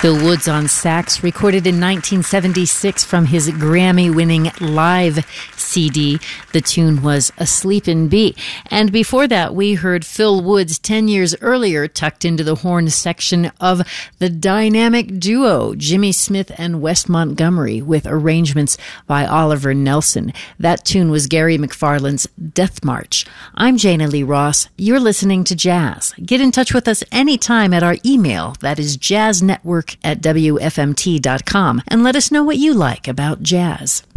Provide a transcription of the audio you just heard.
Phil Woods on sax, recorded in 1976 from his Grammy-winning live CD. The tune was A Sleepin' Bee. And before that, we heard Phil Woods 10 years earlier, tucked into the horn section of the dynamic duo Jimmy Smith and Wes Montgomery, with arrangements by Oliver Nelson. That tune was Gary McFarlane's Death March. I'm Jana Lee Ross. You're listening to Jazz. Get in touch with us anytime at our email. That is jazznetwork@wfmt.com, and let us know what you like about jazz.